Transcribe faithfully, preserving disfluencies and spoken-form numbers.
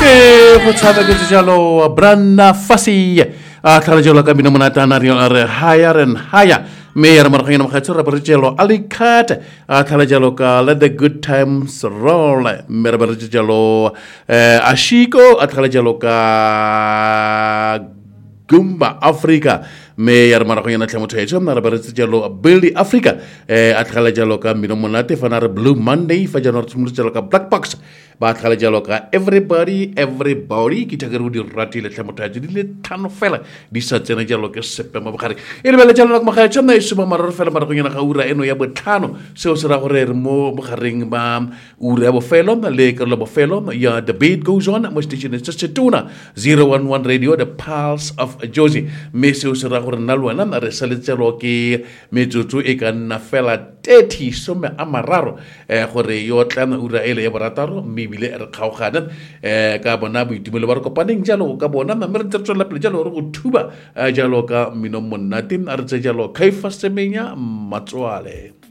Ke botshabe ke jalo Branda Fassie a tlhala jalo ka bino monata na re re higher and higher me ya mara ngena mkhatso ra berjelo alikat a tlhala jalo ka let the good times roll me ra berjelo ashiko a tlhala jalo ka Gumba Africa me ya mara ngena tlha motho etso mara berjelo Billy Africa a tlhala jalo ka bino monate fa na re Blue Monday fa jano re jalo ka Black Box ba tlhala jalo ka everybody everybody ki tagaru di ratile tlha motho di le thano fela di sa tsena jalo ke sepe mo bogare e le bele jalo ka magae tsona e suma mararo fela mara go nyana ga ura eno ya botlhano seo se ra gore re mo bogareng ba ura ya bofelo le ka le bofelo ya the beat goes on mo station is just tuna zero one one radio the pulse of Josie me seo se ra gore nna lwana re saletselo ke metsotso e ka nna fela thirty some a mararo eh gore yo tlana ura ele ya borataro bile re kgaogana eh ka bona boitumelo ba re kopaneng jalo ka bona mme re tsetsela pele jalo re go thuba jalo ka mino monna tim a re tse jalo Kaifa Semenya Matswale.